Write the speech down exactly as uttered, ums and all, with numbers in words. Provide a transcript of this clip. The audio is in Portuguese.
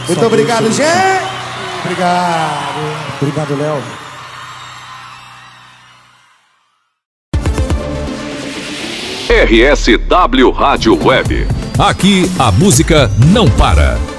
Muito Só obrigado, gente! Obrigado. Obrigado, Léo. R S W Rádio Web. Aqui a música não para.